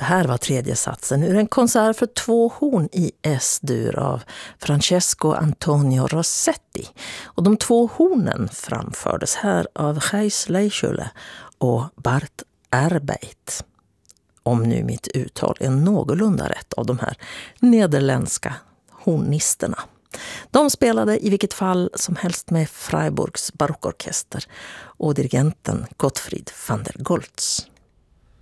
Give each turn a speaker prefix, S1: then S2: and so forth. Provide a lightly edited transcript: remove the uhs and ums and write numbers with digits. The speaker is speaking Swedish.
S1: Det här var tredje satsen ur en konsert för 2 horn i S-dur av Francesco Antonio Rossetti. Och de 2 hornen framfördes här av Gijs Leijschulle och Bart Erbeit. Om nu mitt uttal är någorlunda rätt av de här nederländska hornisterna. De spelade i vilket fall som helst med Freiburgs barockorkester och dirigenten Gottfried van der Goltz.